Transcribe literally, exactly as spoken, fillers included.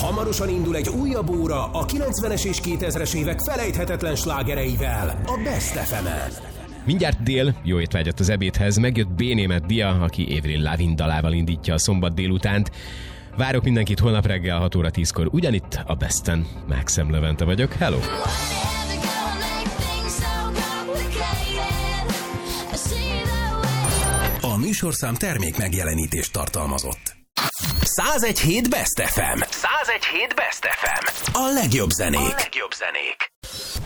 Hamarosan indul egy újabb óra a kilencvenes és kétezres évek felejthetetlen slágereivel, a Best ef emen. Mindjárt dél, jó étvágyat az ebédhez, megjött B. Németh Dia, aki Avril Lavigne dalával indítja a szombat délutánt. Várok mindenkit holnap reggel hat óra tízkor, ugyanitt a Besten. Mákszem Levente vagyok, hello! A műsorszám termék megjelenítést tartalmazott. százegy hét Best ef em. százegy hét Best ef em. A legjobb zenék. A legjobb zenék.